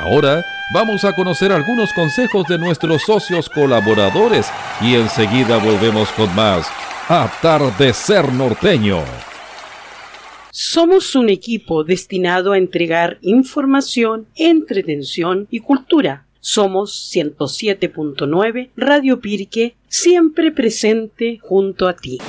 Ahora vamos a conocer algunos consejos de nuestros socios colaboradores y enseguida volvemos con más Atardecer Norteño. Somos un equipo destinado a entregar información, entretención y cultura. Somos 107.9 Radio Pirque, siempre presente junto a ti.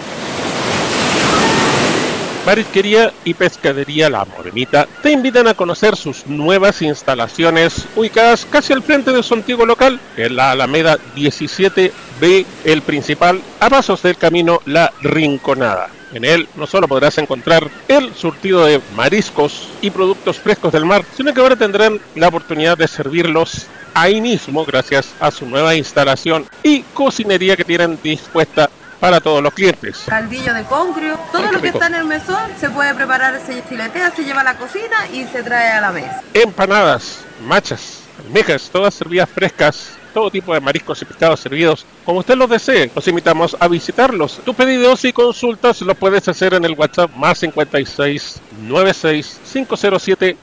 Marisquería y Pescadería La Morenita te invitan a conocer sus nuevas instalaciones ubicadas casi al frente de su antiguo local, en la Alameda 17B, el principal, a pasos del camino La Rinconada. En él no solo podrás encontrar el surtido de mariscos y productos frescos del mar, sino que ahora tendrán la oportunidad de servirlos ahí mismo gracias a su nueva instalación y cocinería que tienen dispuesta para todos los clientes. Caldillo de congrio, todo lo que está en el mesón se puede preparar, se filetea, se lleva a la cocina y se trae a la mesa. Empanadas, machas, almejas, todas servidas frescas, todo tipo de mariscos y pescados servidos como usted los desee. Los invitamos a visitarlos. Tus pedidos y consultas los puedes hacer en el WhatsApp más 56 96 507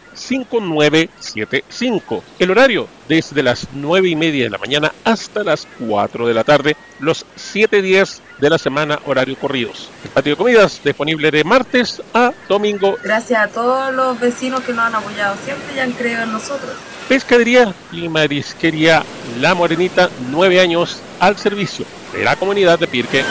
5975. El horario desde las 9:30 de la mañana hasta las 4 de la tarde, los 7 días de la semana, horario corridos. El patio de comidas disponible de martes a domingo. Gracias a todos los vecinos que nos han apoyado siempre y han creído en nosotros. Pescadería y Marisquería La Morenita, 9 años al servicio de la comunidad de Pirque.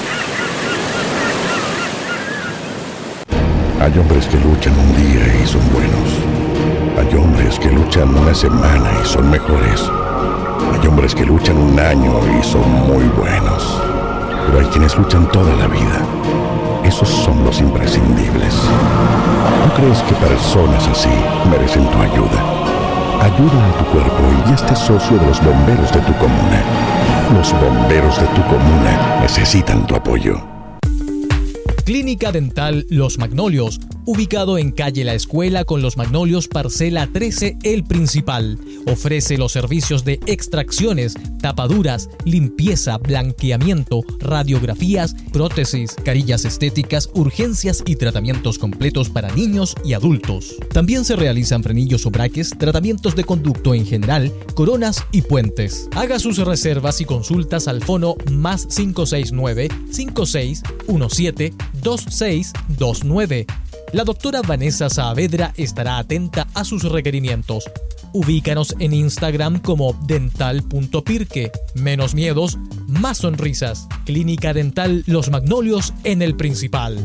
Hay hombres que luchan un día y son buenos. Hay hombres que luchan una semana y son mejores. Hay hombres que luchan un año y son muy buenos. Pero hay quienes luchan toda la vida. Esos son los imprescindibles. ¿No crees que personas así merecen tu ayuda? Ayuda a tu cuerpo y hazte socio de los bomberos de tu comuna. Los bomberos de tu comuna necesitan tu apoyo. Clínica Dental Los Magnolios, ubicado en calle La Escuela con Los Magnolios, parcela 13, El Principal. Ofrece los servicios de extracciones, tapaduras, limpieza, blanqueamiento, radiografías, prótesis, carillas estéticas, urgencias y tratamientos completos para niños y adultos. También se realizan frenillos o braques, tratamientos de conducto en general, coronas y puentes. Haga sus reservas y consultas al fono más 569 5617 2629. La doctora Vanessa Saavedra estará atenta a sus requerimientos. Ubícanos en Instagram como dental.pirque. Menos miedos, más sonrisas. Clínica Dental Los Magnolios en El Principal.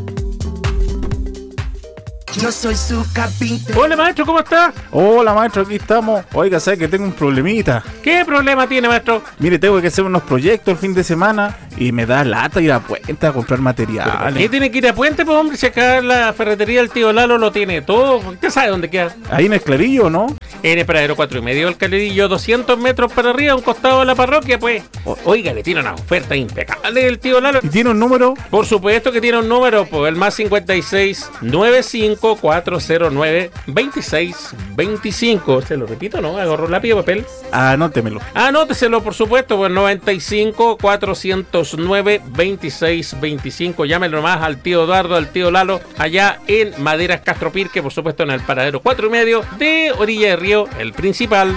Yo soy su capitán. Hola maestro, ¿cómo está? Hola maestro, aquí estamos. Oiga, ¿sabe que tengo un problemita? ¿Qué problema tiene, maestro? Mire, tengo que hacer unos proyectos el fin de semana y me da lata ir a Puente a comprar materiales. ¿Qué tiene que ir a Puente, pues hombre? Si acá la ferretería del tío Lalo lo tiene todo. ¿Usted sabe dónde queda? Ahí en el Clarillo, ¿no? En el paradero 4,5 del Clarillo, 200 metros para arriba, a un costado de la parroquia, pues. Oiga, le tiene una oferta impecable el tío Lalo. ¿Y tiene un número? Por supuesto que tiene un número, pues el más 56 95 409 2625. Se lo repito, ¿no? Agarro lápiz y papel. Anótemelo. Anóteselo, por supuesto, pues 95 409 2625. Llámenlo nomás al tío Eduardo, al tío Lalo, allá en Maderas Castro Pirque, por supuesto en el paradero 4,5 de Orilla de Río, El Principal.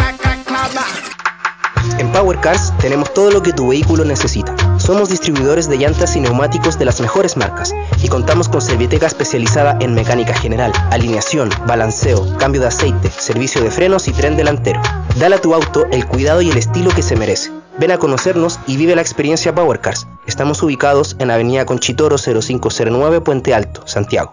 En Power Cars tenemos todo lo que tu vehículo necesita. Somos distribuidores de llantas y neumáticos de las mejores marcas y contamos con Serviteca especializada en mecánica general, alineación, balanceo, cambio de aceite, servicio de frenos y tren delantero. Dale a tu auto el cuidado y el estilo que se merece. Ven a conocernos y vive la experiencia Power Cars. Estamos ubicados en Avenida Conchitoro 0509, Puente Alto, Santiago.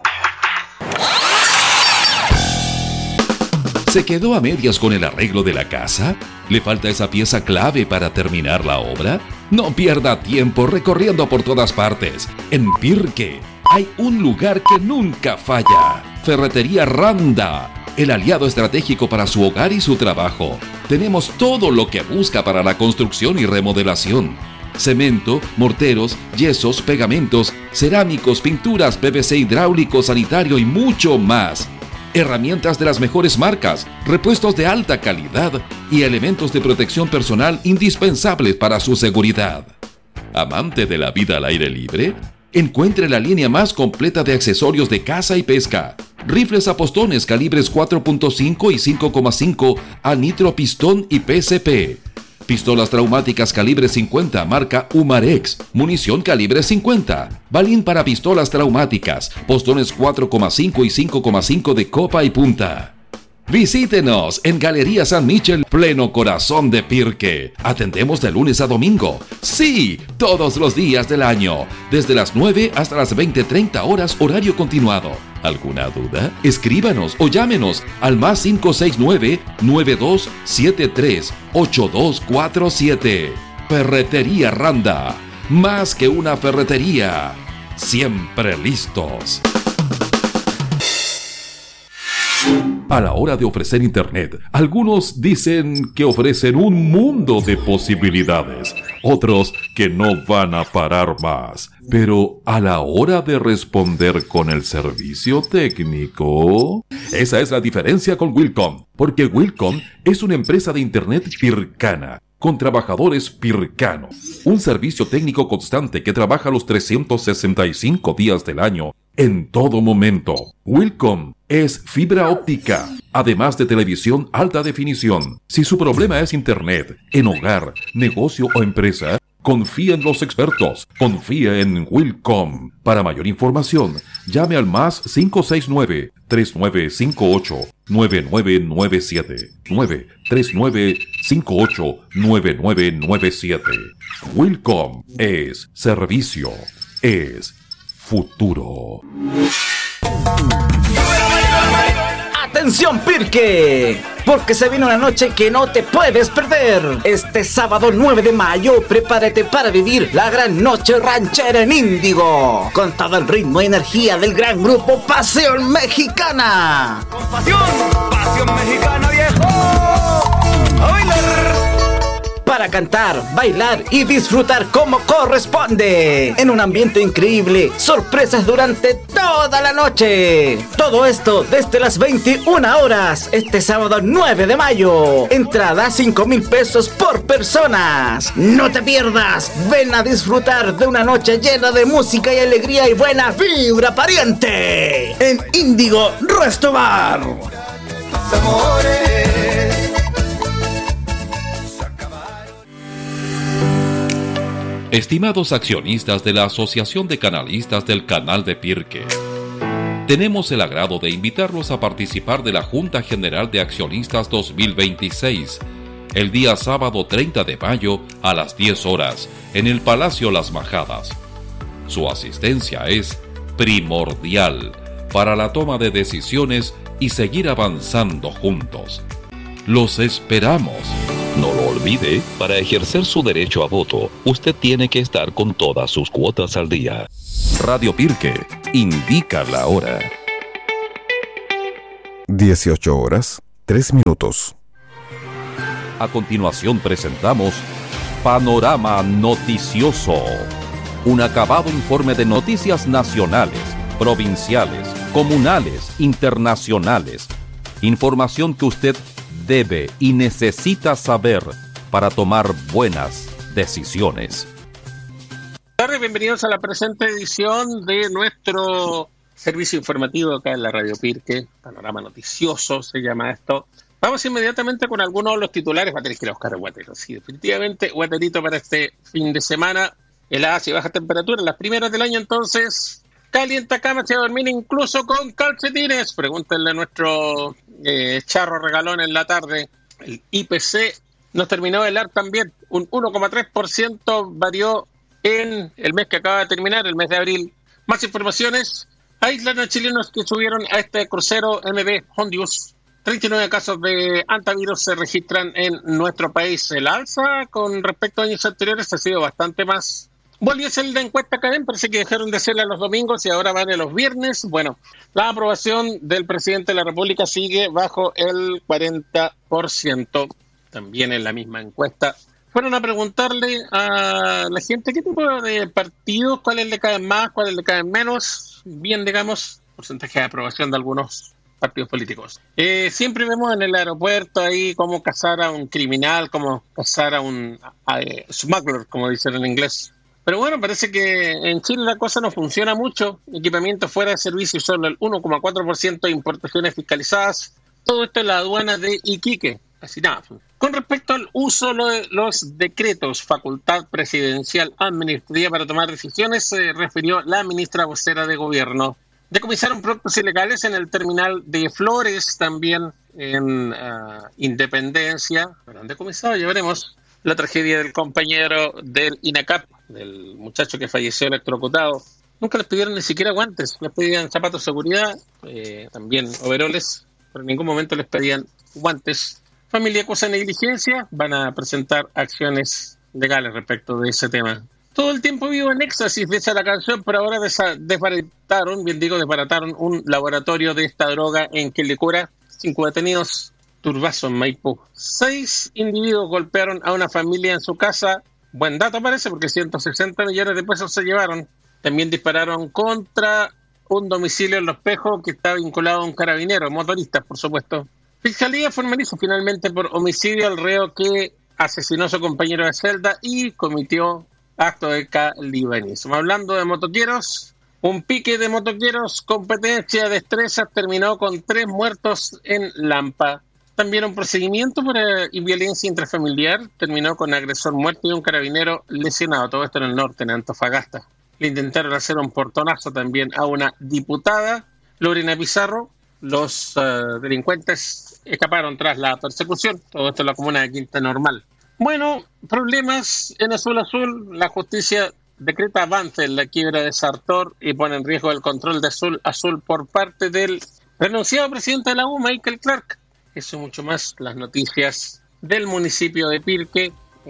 ¿Se quedó a medias con el arreglo de la casa? ¿Le falta esa pieza clave para terminar la obra? No pierda tiempo recorriendo por todas partes. En Pirque hay un lugar que nunca falla. Ferretería Randa, el aliado estratégico para su hogar y su trabajo. Tenemos todo lo que busca para la construcción y remodelación. Cemento, morteros, yesos, pegamentos, cerámicos, pinturas, PVC hidráulico, sanitario y mucho más. Herramientas de las mejores marcas, repuestos de alta calidad y elementos de protección personal indispensables para su seguridad. ¿Amante de la vida al aire libre? Encuentre la línea más completa de accesorios de caza y pesca. Rifles a postones calibres 4.5 y 5.5 a nitro pistón y PCP. Pistolas traumáticas calibre 50 marca Umarex. Munición calibre 50. Balín para pistolas traumáticas. Postones 4.5 y 5.5 de copa y punta. Visítenos en Galería San Michel, pleno corazón de Pirque. Atendemos de lunes a domingo. Sí, todos los días del año. Desde las 9 hasta las 20:30 horas horario continuado. ¿Alguna duda? Escríbanos o llámenos al más 569-9273-8247. Ferretería Randa. Más que una ferretería. Siempre listos. A la hora de ofrecer Internet, algunos dicen que ofrecen un mundo de posibilidades, otros que no van a parar más. Pero a la hora de responder con el servicio técnico, esa es la diferencia con Wilcom, porque Wilcom es una empresa de Internet pircana, con trabajadores pircanos, un servicio técnico constante que trabaja los 365 días del año, en todo momento. Wilcom es fibra óptica, además de televisión alta definición. Si su problema es Internet, en hogar, negocio o empresa, confía en los expertos. Confía en Wilcom. Para mayor información, llame al más 569-3958-9997. 93958-9997. Wilcom es servicio, es futuro. ¡Atención, Pirque! Porque se viene una noche que no te puedes perder. Este sábado 9 de mayo, prepárate para vivir la gran noche ranchera en Índigo, con todo el ritmo y energía del gran grupo Pasión Mexicana. Con pasión, pasión mexicana, viejo. A bailar. Para cantar, bailar y disfrutar como corresponde. En un ambiente increíble, sorpresas durante toda la noche. Todo esto desde las 21 horas, este sábado 9 de mayo. Entrada 5,000 pesos por personas. No te pierdas, ven a disfrutar de una noche llena de música y alegría y buena vibra pariente. En Índigo Resto Bar. Estimados accionistas de la Asociación de Canalistas del Canal de Pirque, tenemos el agrado de invitarlos a participar de la Junta General de Accionistas 2026, el día sábado 30 de mayo a las 10 horas, en el Palacio Las Majadas. Su asistencia es primordial para la toma de decisiones y seguir avanzando juntos. Los esperamos. No lo olvide, para ejercer su derecho a voto, usted tiene que estar con todas sus cuotas al día. Radio Pirque indica la hora. 18 horas, 3 minutos. A continuación presentamos Panorama Noticioso. Un acabado informe de noticias nacionales, provinciales, comunales, internacionales. Información que usted debe y necesita saber para tomar buenas decisiones. Buenas tardes, bienvenidos a la presente edición de nuestro servicio informativo acá en la Radio Pirque. Panorama Noticioso se llama esto. Vamos inmediatamente con algunos de los titulares. Va a tener que ir a buscar el guatero. Sí, definitivamente, guaterito para este fin de semana. Heladas y bajas temperaturas, las primeras del año, entonces calienta camas y a dormir incluso con calcetines. Pregúntenle a nuestro charro regalón en la tarde. El IPC nos terminó de helar también. Un 1,3% varió en el mes que acaba de terminar, el mes de abril. Más informaciones. Aíslan a chilenos que subieron a este crucero MV Hondius. 39 casos de antivirus se registran en nuestro país. El alza con respecto a años anteriores ha sido bastante más. Volvió a ser la encuesta Cadem, parece que dejaron de hacerla los domingos y ahora van a los viernes. Bueno, la aprobación del presidente de la República sigue bajo el 40%, también en la misma encuesta. Fueron a preguntarle a la gente qué tipo de partidos, cuáles le caen más, cuáles le caen menos, bien digamos, porcentaje de aprobación de algunos partidos políticos. Siempre vemos en el aeropuerto ahí cómo cazar a un criminal, cómo cazar a un smuggler, como dicen en inglés. Pero bueno, parece que en Chile la cosa no funciona mucho. Equipamiento fuera de servicio, solo el 1,4% de importaciones fiscalizadas. Todo esto en la aduana de Iquique. Así nada. Con respecto al uso de los decretos, facultad presidencial administrativa para tomar decisiones, se refirió la ministra vocera de Gobierno. Decomisaron productos ilegales en el terminal de Flores, también en Independencia. Pero han decomisado, ya veremos. La tragedia del compañero del INACAP, del muchacho que falleció electrocutado. Nunca les pidieron ni siquiera guantes, les pedían zapatos de seguridad, también overoles, pero en ningún momento les pedían guantes. Familia acusa negligencia, van a presentar acciones legales respecto de ese tema. Todo el tiempo vivo en éxtasis, dice la canción, pero ahora desbarataron un laboratorio de esta droga en Quilicura. 5 detenidos. Turbazo en Maipú. 6 individuos golpearon a una familia en su casa. Buen dato parece, porque 160 millones de pesos se llevaron. También dispararon contra un domicilio en Los Pejos que está vinculado a un carabinero, motoristas, por supuesto. Fiscalía formalizó finalmente por homicidio al reo que asesinó a su compañero de celda y cometió acto de canibalismo. Hablando de motoqueros, un pique de motoqueros, competencia de destrezas, terminó con 3 muertos en Lampa. También un procedimiento por violencia intrafamiliar terminó con agresor muerto y un carabinero lesionado. Todo esto en el norte, en Antofagasta. Le intentaron hacer un portonazo también a una diputada, Lorena Pizarro. Los delincuentes escaparon tras la persecución. Todo esto en la comuna de Quinta Normal. Bueno, problemas en Azul Azul. La justicia decreta avance en la quiebra de Sartor y pone en riesgo el control de Azul Azul por parte del renunciado presidente de la U, Michael Clark. Eso mucho más, las noticias del municipio de Pirque.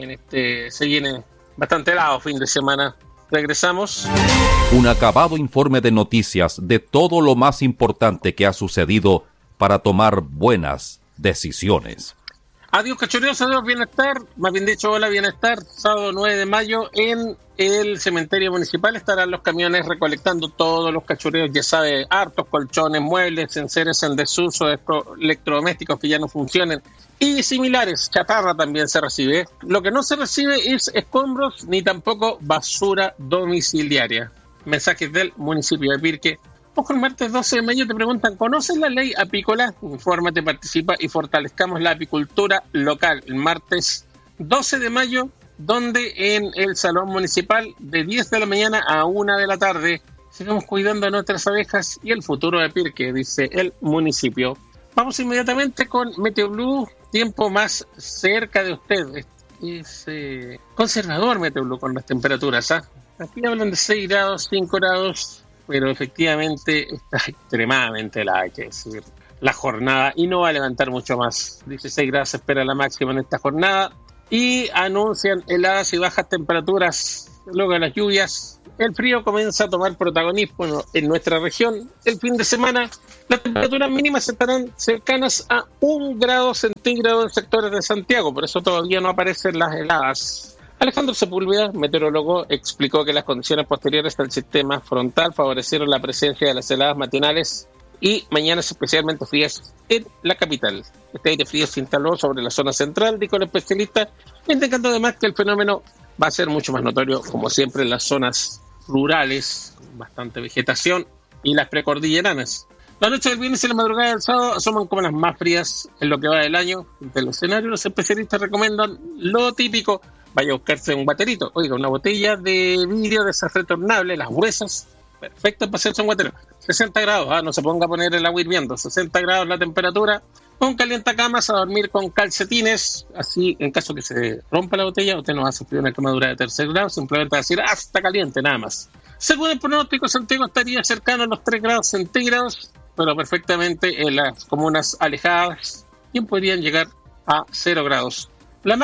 Se viene bastante helado fin de semana. Regresamos. Un acabado informe de noticias de todo lo más importante que ha sucedido para tomar buenas decisiones. Adiós cachureos, adiós bienestar, más bien dicho, hola bienestar. Sábado 9 de mayo en el cementerio municipal estarán los camiones recolectando todos los cachureos, ya sabe, hartos colchones, muebles, enseres en desuso, electrodomésticos que ya no funcionen y similares. Chatarra también se recibe. Lo que no se recibe es escombros ni tampoco basura domiciliaria. Mensajes del municipio de Pirque. Ojo, el martes 12 de mayo te preguntan, ¿conoces la ley apícola? Infórmate, participa y fortalezcamos la apicultura local. El martes 12 de mayo, donde en el salón municipal de 10 de la mañana a 1 de la tarde, sigamos cuidando a nuestras abejas y el futuro de Pirque, dice el municipio. Vamos inmediatamente con Meteo Blue, tiempo más cerca de usted. Es conservador Meteo Blue con las temperaturas. Aquí hablan de 6 grados, 5 grados... pero efectivamente está extremadamente helada, hay que decir, la jornada, y no va a levantar mucho más. 16 grados se espera la máxima en esta jornada, y anuncian heladas y bajas temperaturas. Luego de las lluvias, el frío comienza a tomar protagonismo en nuestra región. El fin de semana, las temperaturas mínimas estarán cercanas a 1 grado centígrado en sectores de Santiago, por eso todavía no aparecen las heladas. Alejandro Sepúlveda, meteorólogo, explicó que las condiciones posteriores al sistema frontal favorecieron la presencia de las heladas matinales y mañanas especialmente frías en la capital. Este aire frío se instaló sobre la zona central, dijo el especialista, indicando además que el fenómeno va a ser mucho más notorio, como siempre, en las zonas rurales, con bastante vegetación, y las precordilleranas. La noche del viernes y la madrugada del sábado asoman como las más frías en lo que va del año. Del escenario, los especialistas recomiendan lo típico. Vaya a buscarse un guaterito. Oiga, una botella de vidrio de esas retornables, las gruesas, perfectas para hacerse un guatero. 60 grados, no se ponga a poner el agua hirviendo. 60 grados la temperatura. Con calientacamas, a dormir con calcetines. Así, en caso que se rompa la botella, usted no va a sufrir una quemadura de 3er grado. Simplemente va a decir, está caliente, nada más. Según el pronóstico, Santiago estaría cercano a los 3 grados centígrados, pero perfectamente en las comunas alejadas, y podrían llegar a 0 grados. Las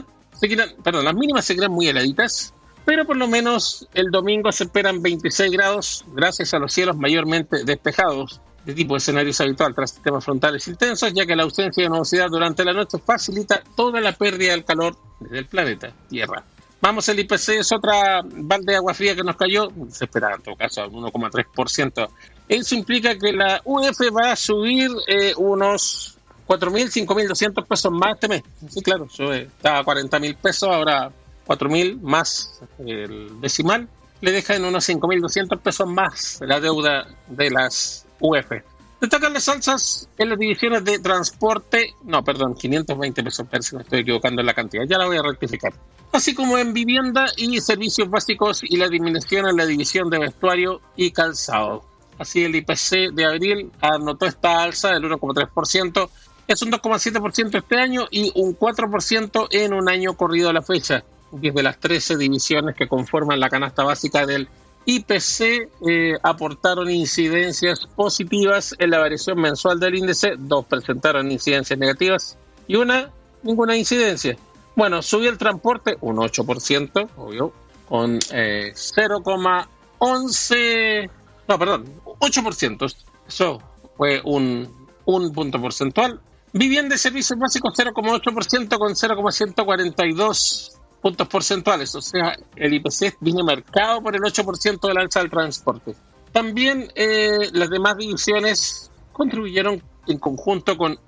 mínimas seguirán muy heladitas, pero por lo menos el domingo se esperan 26 grados, gracias a los cielos mayormente despejados, de tipo de escenarios habitual tras sistemas frontales intensos, ya que la ausencia de nubosidad durante la noche facilita toda la pérdida del calor del planeta Tierra. Vamos, el IPC es otra balde de agua fría que nos cayó, se espera en todo caso al 1,3%. Eso implica que la UF va a subir unos 4.000, 5.200 pesos más este mes. Sí, claro, estaba a 40.000 pesos, ahora 4.000 más el decimal, le deja en unos 5.200 pesos más la deuda de las UF. Destacan las alzas en las divisiones de transporte, 520 pesos, parece que me estoy equivocando en la cantidad, ya la voy a rectificar. Así como en vivienda y servicios básicos y la disminución en la división de vestuario y calzado. Así el IPC de abril anotó esta alza del 1,3%, es un 2,7% este año y un 4% en un año corrido a la fecha. 10 de las 13 divisiones que conforman la canasta básica del IPC aportaron incidencias positivas en la variación mensual del índice, 2 presentaron incidencias negativas y ninguna incidencia. Bueno, subió el transporte un 8%, obvio, con 8%, eso fue un punto porcentual. Vivienda y servicios básicos 0,8% con 0,142 puntos porcentuales, o sea, el IPC viene marcado por el 8% del alza del transporte. También las demás divisiones contribuyeron en conjunto con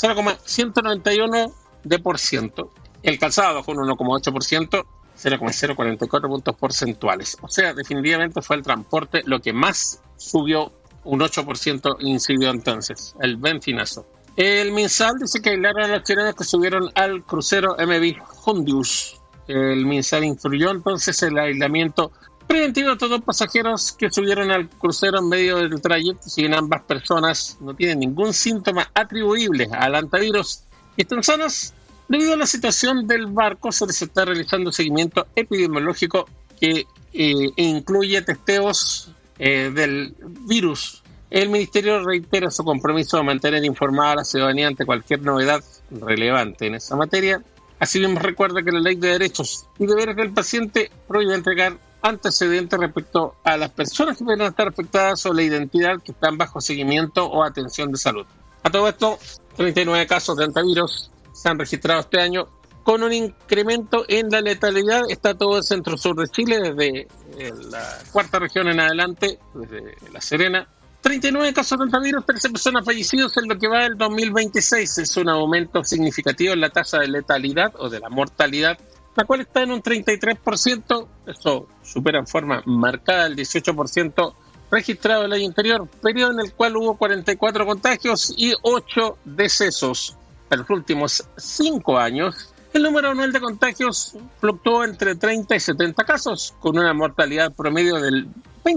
0,191%. El calzado bajó un 1,8%, 0,044 puntos porcentuales. O sea, definitivamente fue el transporte lo que más subió, un 8% incidió entonces, el benfinazo. El MinSal dice que aislaron a los chilenos que subieron al crucero MV Hondius. El MinSal influyó entonces el aislamiento preventivo de todos los pasajeros que subieron al crucero en medio del trayecto, si bien ambas personas no tienen ningún síntoma atribuible al antivirus y están sanas. Debido a la situación del barco, se les está realizando seguimiento epidemiológico que incluye testeos del virus. El Ministerio reitera su compromiso de mantener informada a la ciudadanía ante cualquier novedad relevante en esa materia. Asimismo, recuerda que la Ley de Derechos y Deberes del Paciente prohíbe entregar antecedentes respecto a las personas que pueden estar afectadas o la identidad que están bajo seguimiento o atención de salud. A todo esto, 39 casos de antivirus se han registrado este año, con un incremento en la letalidad. Está todo el centro-sur de Chile, desde la cuarta región en adelante, desde La Serena. 39 casos de antivirus, 13 personas fallecidos en lo que va del 2026. Es un aumento significativo en la tasa de letalidad o de la mortalidad, la cual está en un 33%. Eso supera en forma marcada el 18% registrado el año anterior, periodo en el cual hubo 44 contagios y 8 decesos. En los últimos 5 años, el número anual de contagios fluctuó entre 30 y 70 casos, con una mortalidad promedio del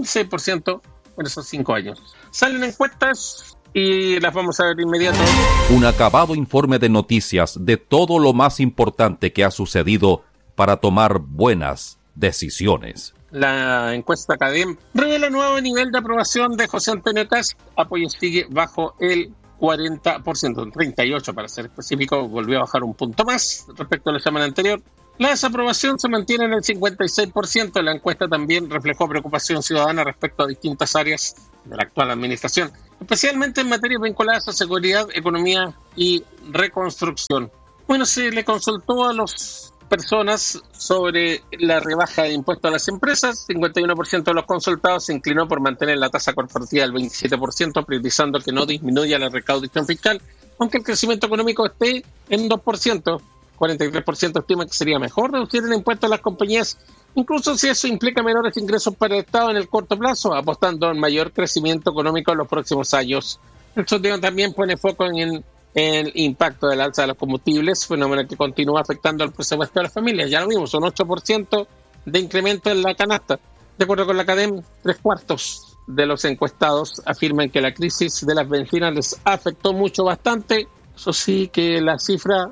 26% en esos 5 años. Salen encuestas y las vamos a ver de inmediato. Un acabado informe de noticias de todo lo más importante que ha sucedido para tomar buenas decisiones. La encuesta CADEM revela nuevo nivel de aprobación de José Antonio Kast. Apoyo sigue bajo el 40%, un 38% para ser específico, volvió a bajar un punto más respecto a la semana anterior. La desaprobación se mantiene en el 56%. La encuesta también reflejó preocupación ciudadana respecto a distintas áreas de la actual administración, especialmente en materias vinculadas a seguridad, economía y reconstrucción. Bueno, se le consultó a las personas sobre la rebaja de impuestos a las empresas. 51% de los consultados se inclinó por mantener la tasa corporativa del 27%, priorizando que no disminuya la recaudación fiscal, aunque el crecimiento económico esté en 2%. 43% estima que sería mejor reducir el impuesto a las compañías, incluso si eso implica menores ingresos para el Estado en el corto plazo, apostando en mayor crecimiento económico en los próximos años. El sondeo también pone foco en el impacto del alza de los combustibles, fenómeno que continúa afectando al presupuesto de las familias. Ya lo vimos, un 8% de incremento en la canasta. De acuerdo con la CADEM, 3/4 de los encuestados afirman que la crisis de las bencinas les afectó bastante. Eso sí, que la cifra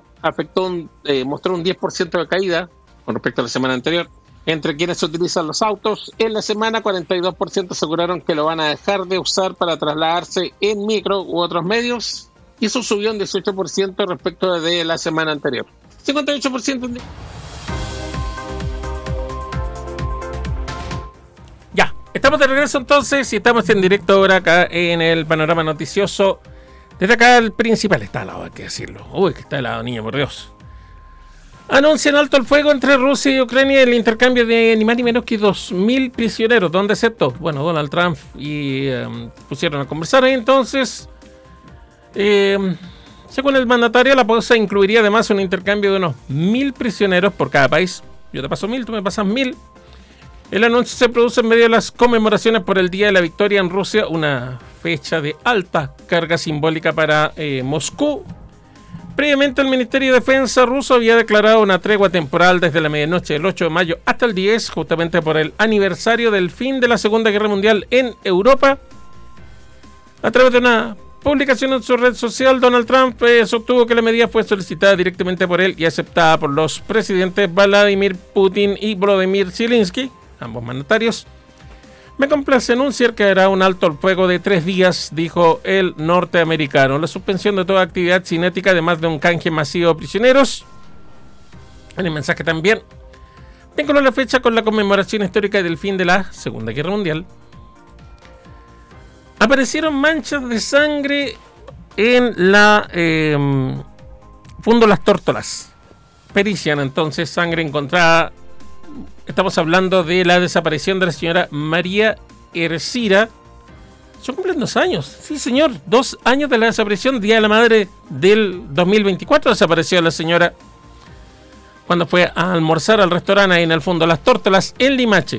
mostró un 10% de caída con respecto a la semana anterior. Entre quienes utilizan los autos, en la semana 42% aseguraron que lo van a dejar de usar para trasladarse en micro u otros medios, y eso subió un 18% respecto de la semana anterior. 58%. Ya, estamos de regreso entonces y estamos en directo ahora acá en el panorama noticioso. Desde acá el principal está al lado, hay que decirlo. Uy, que está al lado, niño, por Dios. Anuncian alto el fuego entre Rusia y Ucrania, el intercambio de ni más ni menos que 2.000 prisioneros. ¿Dónde aceptó? Bueno, Donald Trump y pusieron a conversar ahí entonces. Según el mandatario, la pausa incluiría además un intercambio de unos 1.000 prisioneros por cada país. Yo te paso 1000, tú me pasas 1000. El anuncio se produce en medio de las conmemoraciones por el Día de la Victoria en Rusia, una fecha de alta carga simbólica para Moscú. Previamente, el Ministerio de Defensa ruso había declarado una tregua temporal desde la medianoche del 8 de mayo hasta el 10, justamente por el aniversario del fin de la Segunda Guerra Mundial en Europa. A través de una publicación en su red social, Donald Trump sostuvo que la medida fue solicitada directamente por él y aceptada por los presidentes Vladimir Putin y Volodymyr Zelensky, ambos mandatarios. Me complace anunciar que hará un alto al fuego de 3 días, dijo el norteamericano. La suspensión de toda actividad cinética, además de un canje masivo de prisioneros. En el mensaje también vinculó la fecha con la conmemoración histórica del fin de la Segunda Guerra Mundial. Aparecieron manchas de sangre en la Fundo Las Tórtolas. Perician entonces sangre encontrada. Estamos hablando de la desaparición de la señora María Ercira. Se cumplen 2 años. Sí, señor. 2 años de la desaparición. Día de la Madre del 2024 desapareció la señora cuando fue a almorzar al restaurante ahí en el Fundo Las Tórtolas en Limache.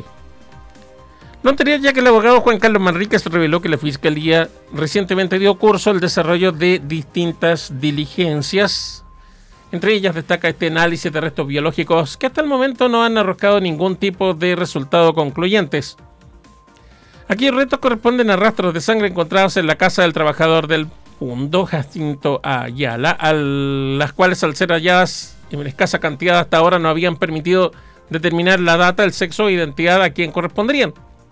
Lo anterior, ya que el abogado Juan Carlos Manríquez reveló que la Fiscalía recientemente dio curso al desarrollo de distintas diligencias. Entre ellas destaca este análisis de restos biológicos que hasta el momento no han arrojado ningún tipo de resultado concluyentes. Aquí los restos corresponden a rastros de sangre encontrados en la casa del trabajador del Fundo, Jacinto Ayala, a las cuales, al ser halladas en escasa cantidad hasta ahora, no habían permitido determinar la data, el sexo o identidad a quien correspondrían.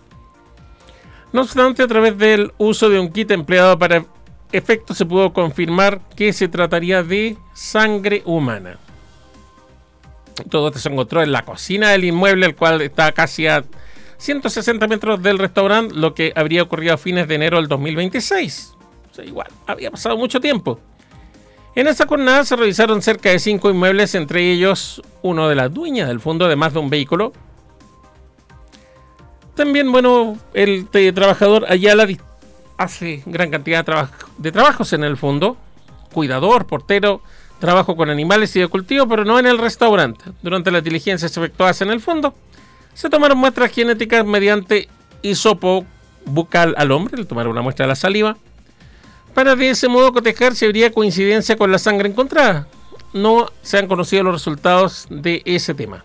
No obstante, a través del uso de un kit empleado para efecto se pudo confirmar que se trataría de sangre humana. Todo esto se encontró en la cocina del inmueble, el cual está casi a 160 metros del restaurante, lo que habría ocurrido a fines de enero del 2026. O sea, igual, había pasado mucho tiempo. En esa jornada se revisaron cerca de 5 inmuebles, entre ellos uno de la dueña del fondo, además de un vehículo. También, el trabajador Ayala hace gran cantidad de trabajos en el fondo. Cuidador, portero, trabajo con animales y de cultivo, pero no en el restaurante. Durante las diligencias efectuadas en el fondo, se tomaron muestras genéticas mediante hisopo bucal al hombre, le tomaron una muestra de la saliva, para de ese modo cotejar si habría coincidencia con la sangre encontrada. No se han conocido los resultados de ese tema.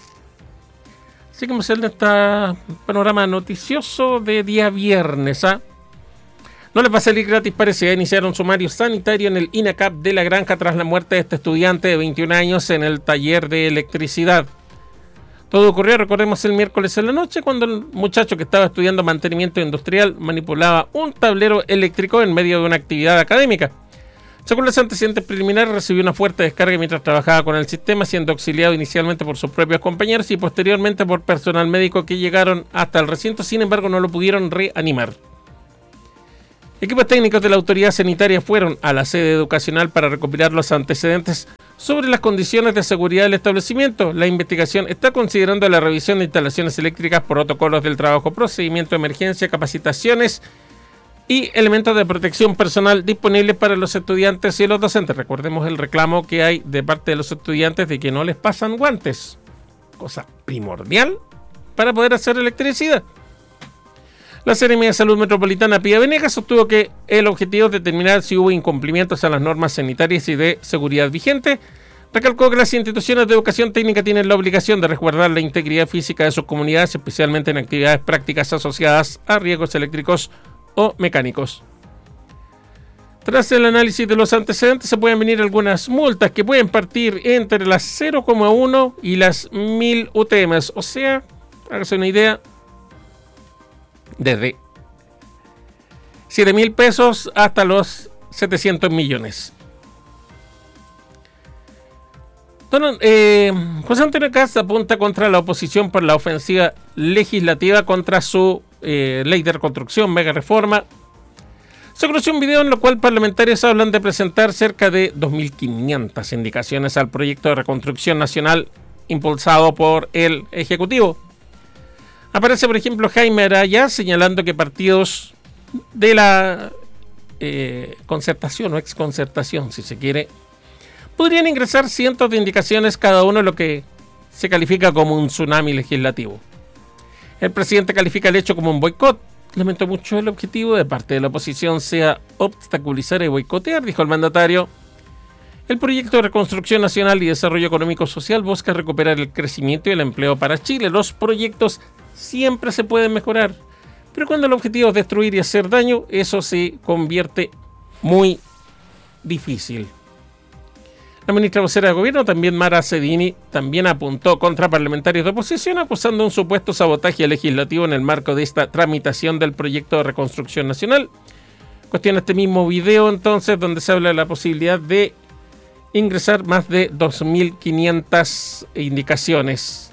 Así que vamos a hacer este panorama noticioso de día viernes. No les va a salir gratis, parece. Iniciar un sumario sanitario en el INACAP de La Granja tras la muerte de este estudiante de 21 años en el taller de electricidad. Todo ocurrió, recordemos, el miércoles en la noche, cuando el muchacho que estaba estudiando mantenimiento industrial manipulaba un tablero eléctrico en medio de una actividad académica. Según los antecedentes preliminares, recibió una fuerte descarga mientras trabajaba con el sistema, siendo auxiliado inicialmente por sus propios compañeros y posteriormente por personal médico que llegaron hasta el recinto. Sin embargo, no lo pudieron reanimar. Equipos técnicos de la autoridad sanitaria fueron a la sede educacional para recopilar los antecedentes sobre las condiciones de seguridad del establecimiento. La investigación está considerando la revisión de instalaciones eléctricas, protocolos del trabajo, procedimiento de emergencia, capacitaciones y elementos de protección personal disponibles para los estudiantes y los docentes. Recordemos el reclamo que hay de parte de los estudiantes de que no les pasan guantes, cosa primordial para poder hacer electricidad. La Seremía de Salud Metropolitana Pía Venegas sostuvo que el objetivo es determinar si hubo incumplimientos a las normas sanitarias y de seguridad vigentes. Recalcó que las instituciones de educación técnica tienen la obligación de resguardar la integridad física de sus comunidades, especialmente en actividades prácticas asociadas a riesgos eléctricos o mecánicos. Tras el análisis de los antecedentes, se pueden venir algunas multas que pueden partir entre las 0,1 y las 1000 UTMs. O sea, hágase una idea, desde 7.000 pesos hasta los 700 millones. José Antonio Kast apunta contra la oposición por la ofensiva legislativa contra su ley de reconstrucción, mega reforma. Se conoció un video en el cual parlamentarios hablan de presentar cerca de 2.500 indicaciones al proyecto de reconstrucción nacional impulsado por el Ejecutivo. Aparece, por ejemplo, Jaime Araya señalando que partidos de la concertación o exconcertación, si se quiere, podrían ingresar cientos de indicaciones cada uno, lo que se califica como un tsunami legislativo. El presidente califica el hecho como un boicot. Lamento mucho el objetivo de parte de la oposición sea obstaculizar y boicotear, dijo el mandatario. El proyecto de reconstrucción nacional y desarrollo económico social busca recuperar el crecimiento y el empleo para Chile. Los proyectos siempre se pueden mejorar, pero cuando el objetivo es destruir y hacer daño, eso se convierte muy difícil. La ministra vocera de gobierno, también Mara Cedini, también apuntó contra parlamentarios de oposición acusando un supuesto sabotaje legislativo en el marco de esta tramitación del proyecto de reconstrucción nacional. Cuestiona este mismo video entonces donde se habla de la posibilidad de ingresar más de 2.500 indicaciones.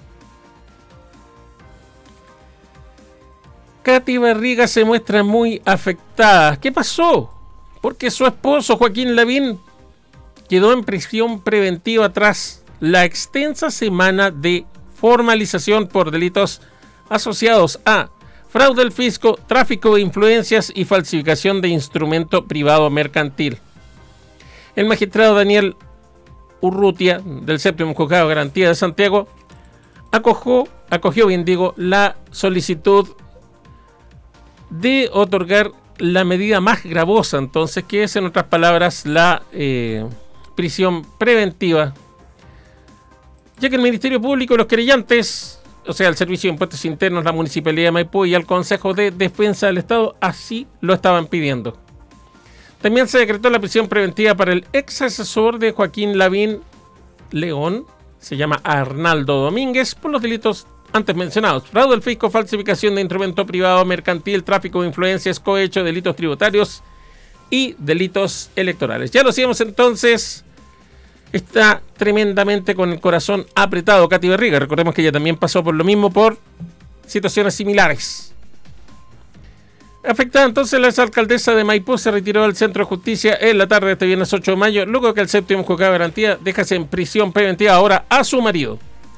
Katy Barriga se muestra muy afectada. ¿Qué pasó? Porque su esposo Joaquín Lavín quedó en prisión preventiva tras la extensa semana de formalización por delitos asociados a fraude al fisco, tráfico de influencias y falsificación de instrumento privado mercantil. El magistrado Daniel Urrutia, del Séptimo Juzgado de Garantía de Santiago, acogió la solicitud de otorgar la medida más gravosa, entonces, que es, en otras palabras, la prisión preventiva, ya que el Ministerio Público y los querellantes, o sea, el Servicio de Impuestos Internos, la Municipalidad de Maipú y el Consejo de Defensa del Estado, así lo estaban pidiendo. También se decretó la prisión preventiva para el ex asesor de Joaquín Lavín León, se llama Arnaldo Domínguez, por los delitos antes mencionados: fraude al fisco, falsificación de instrumento privado mercantil, tráfico de influencias, cohecho, delitos tributarios y delitos electorales. Ya lo hacíamos entonces. Está tremendamente con el corazón apretado Katy Barriga. Recordemos que ella también pasó por lo mismo, por situaciones similares. Afectada entonces, la exalcaldesa de Maipú se retiró del Centro de Justicia en la tarde de este viernes 8 de mayo, luego que el Séptimo Juzgado de Garantía dejase en prisión preventiva ahora a su marido.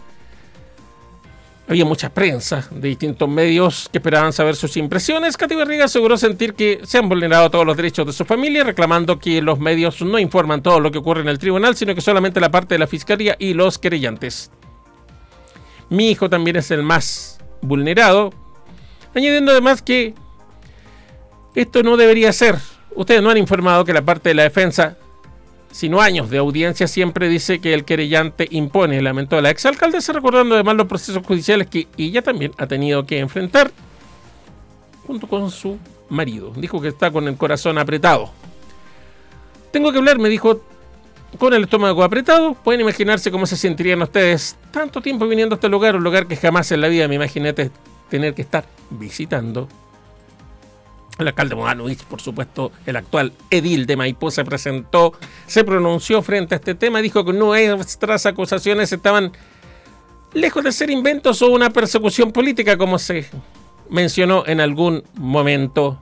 Había mucha prensa de distintos medios que esperaban saber sus impresiones. Katy Barriga aseguró sentir que se han vulnerado todos los derechos de su familia, reclamando que los medios no informan todo lo que ocurre en el tribunal, sino que solamente la parte de la fiscalía y los querellantes. Mi hijo también es el más vulnerado, añadiendo además que esto no debería ser. Ustedes no han informado que la parte de la defensa, sino años de audiencia, siempre dice que el querellante impone, lamentó la exalcaldesa, recordando además los procesos judiciales que ella también ha tenido que enfrentar junto con su marido. Dijo que está con el corazón apretado. Tengo que hablar, me dijo, con el estómago apretado. Pueden imaginarse cómo se sentirían ustedes tanto tiempo viniendo a este lugar, un lugar que jamás en la vida me imaginé tener que estar visitando. El alcalde Bodanovich, por supuesto, el actual edil de Maipú, se pronunció frente a este tema, dijo que nuestras acusaciones estaban lejos de ser inventos o una persecución política, como se mencionó en algún momento.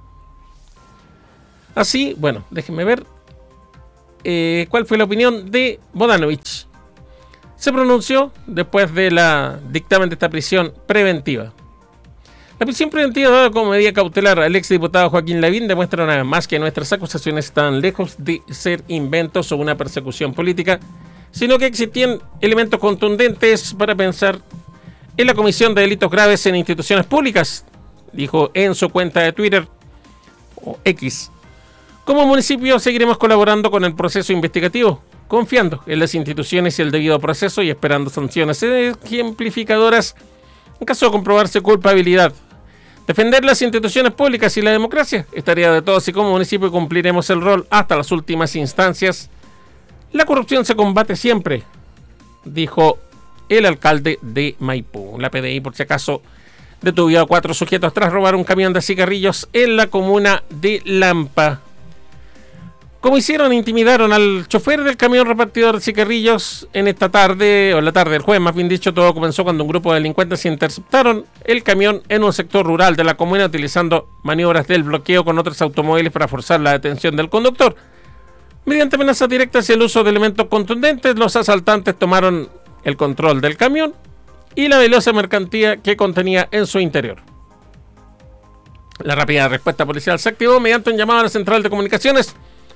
Así, bueno, déjenme ver cuál fue la opinión de Bodanovich. Se pronunció después de la dictamen de esta prisión preventiva. La prisión preventiva dada como medida cautelar al exdiputado Joaquín Lavín demuestra una vez más que nuestras acusaciones están lejos de ser inventos o una persecución política, sino que existían elementos contundentes para pensar en la comisión de delitos graves en instituciones públicas, dijo en su cuenta de Twitter o X. Como municipio seguiremos colaborando con el proceso investigativo, confiando en las instituciones y el debido proceso y esperando sanciones ejemplificadoras en caso de comprobarse culpabilidad. Defender las instituciones públicas y la democracia es tarea de todos y como municipio cumpliremos el rol hasta las últimas instancias. La corrupción se combate siempre, dijo el alcalde de Maipú. La PDI, por si acaso, detuvo a 4 sujetos tras robar un camión de cigarrillos en la comuna de Lampa. ¿Cómo hicieron? Intimidaron al chofer del camión repartidor de cigarrillos en esta tarde, o en la tarde del jueves, más bien dicho. Todo comenzó cuando un grupo de delincuentes interceptaron el camión en un sector rural de la comuna, utilizando maniobras del bloqueo con otros automóviles para forzar la detención del conductor. Mediante amenazas directas y el uso de elementos contundentes, los asaltantes tomaron el control del camión y la valiosa mercancía que contenía en su interior. La rápida respuesta policial se activó mediante un llamado a la central de comunicaciones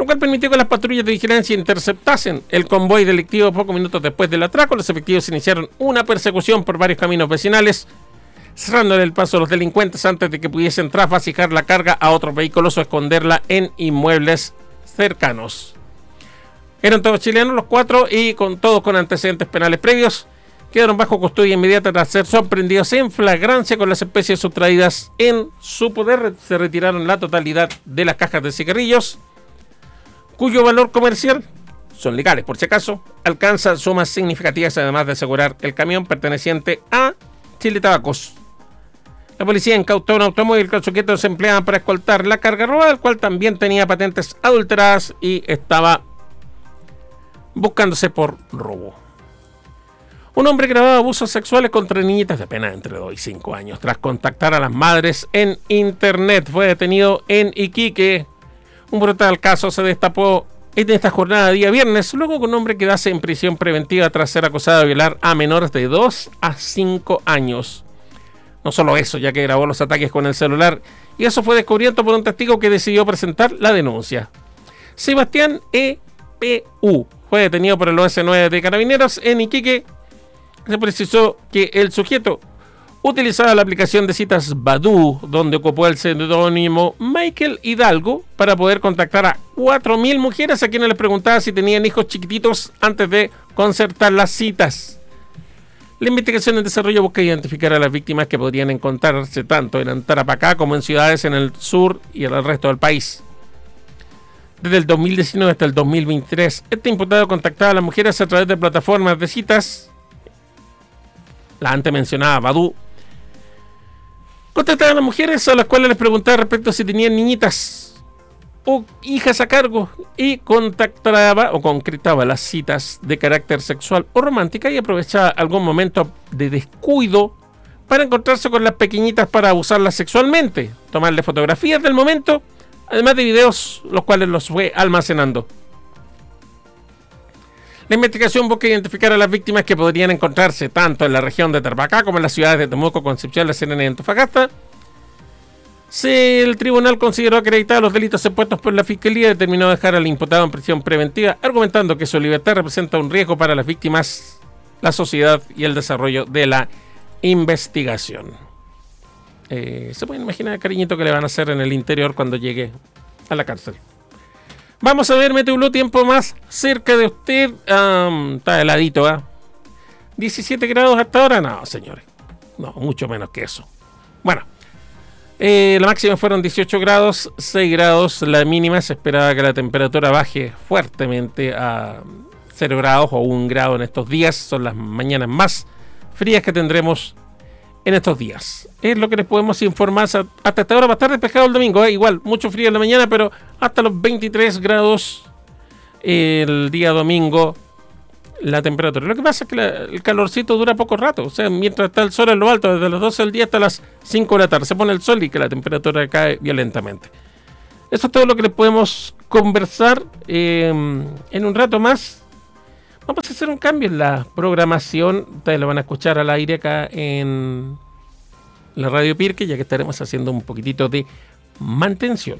lo cual permitió que las patrullas de vigilancia interceptasen el convoy delictivo. Pocos minutos después del atraco, los efectivos iniciaron una persecución por varios caminos vecinales, cerrándole el paso a los delincuentes antes de que pudiesen trasvasijar la carga a otros vehículos o esconderla en inmuebles cercanos. Eran todos chilenos los 4 y todos con antecedentes penales previos. Quedaron bajo custodia inmediata tras ser sorprendidos en flagrancia con las especies sustraídas en su poder. Se retiraron la totalidad de las cajas de cigarrillos, cuyo valor comercial, son legales por si acaso, alcanza sumas significativas, además de asegurar el camión perteneciente a Chile Tabacos. La policía incautó un automóvil que los sujetos se empleaban para escoltar la carga robada, el cual también tenía patentes adulteradas y estaba buscándose por robo. Un hombre grababa abusos sexuales contra niñitas de apenas entre 2 y 5 años. Tras contactar a las madres en internet, fue detenido en Iquique. Un brutal caso se destapó en esta jornada de día viernes, luego que un hombre quedase en prisión preventiva tras ser acusado de violar a menores de 2 a 5 años. No solo eso, ya que grabó los ataques con el celular, y eso fue descubierto por un testigo que decidió presentar la denuncia. Sebastián E.P.U. fue detenido por el OS9 de Carabineros en Iquique. Se precisó que el sujeto utilizaba la aplicación de citas Badoo, donde ocupó el seudónimo Michael Hidalgo para poder contactar a 4.000 mujeres a quienes les preguntaba si tenían hijos chiquititos antes de concertar las citas. La investigación en desarrollo busca identificar a las víctimas que podrían encontrarse tanto en Tarapacá como en ciudades en el sur y en el resto del país. Desde el 2019 hasta el 2023, este imputado contactaba a las mujeres a través de plataformas de citas, la antes mencionada Badoo. Contactaba a las mujeres a las cuales les preguntaba respecto a si tenían niñitas o hijas a cargo y contactaba o concretaba las citas de carácter sexual o romántica y aprovechaba algún momento de descuido para encontrarse con las pequeñitas para abusarlas sexualmente, tomarle fotografías del momento, además de videos los cuales los fue almacenando. La investigación busca identificar a las víctimas que podrían encontrarse tanto en la región de Tarapacá como en las ciudades de Temuco, Concepción, La Serena y Antofagasta. Si el tribunal consideró acreditados los delitos expuestos por la Fiscalía, determinó dejar al imputado en prisión preventiva, argumentando que su libertad representa un riesgo para las víctimas, la sociedad y el desarrollo de la investigación. Se pueden imaginar el cariñito que le van a hacer en el interior cuando llegue a la cárcel. Vamos a ver Meteorología, tiempo más cerca de usted. Está heladito, ¿eh? 17 grados hasta ahora. No, señores. No, mucho menos que eso. Bueno, la máxima fueron 18 grados, 6 grados. La mínima se esperaba que la temperatura baje fuertemente a 0 grados o 1 grado en estos días. Son las mañanas más frías que tendremos en estos días. Es lo que les podemos informar. Hasta esta hora va a estar despejado el domingo, igual, mucho frío en la mañana, pero hasta los 23 grados el día domingo la temperatura. Lo que pasa es que el calorcito dura poco rato, o sea, mientras está el sol en lo alto, desde las 12 del día hasta las 5 de la tarde, se pone el sol y que la temperatura cae violentamente. Eso es todo lo que les podemos conversar. En un rato más vamos a hacer un cambio en la programación. Ustedes lo van a escuchar al aire acá en la Radio Pirque, ya que estaremos haciendo un poquitito de mantención.